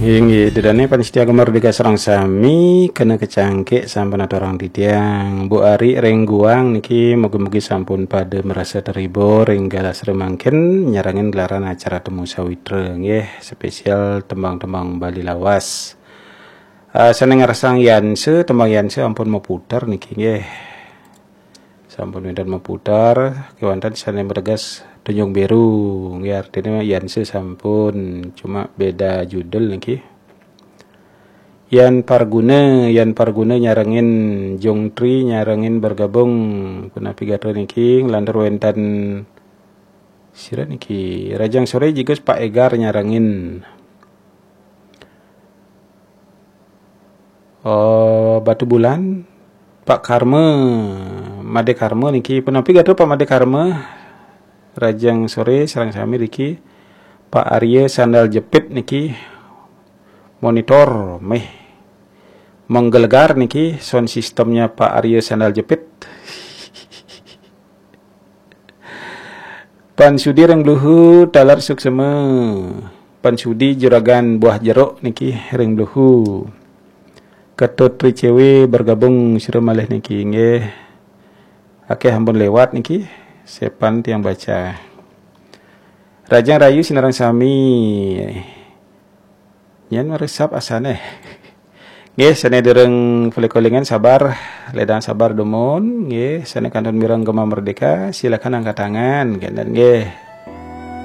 Inggi dedane panitia kemerdekaan serang sami kena kecangkek sampun ada orang didiang Bu Ari rengguang niki mugi-mugi sampun pada merasa terhibur hingga seremangkin nyarangin gelaran acara temu sawitra nggih spesial tembang-tembang Bali lawas. Seneng ngersang Yanse tembang Yanse ampun mau putar niki nggih. Sampun medan mau putar kewanten sana bergas Tunjung Biru nggih artinya Yanse sampun cuma beda judul niki. Yan Parguna nyarengin Jongtri nyarengin bergabung kunapi gatra niki landar wentan sira niki Rajang Sore jika Pak Egar nyarengin Batu Bulan Pak Karma Made Karma niki punapi gatra Pak Made Karma Rajang Sore sareng sami niki Pak Arya Sandal Jepit niki monitor menggelegar niki sound sistemnya Pak Arya Sandal Jepit. Pan Sudi reng luhu talar suksema Pan Sudi juragan buah jeruk niki reng luhu Ketut Tricewe bergabung sira malih niki nggih akeh ampun lewat niki sepan tiang baca Rajang Rayu sinarang sami nyen meresap asane nggih sane dereng pelikolingan sabar ledang sabar domon nggih sane kanton mirang Gema Merdeka silakan angkat tangan nggih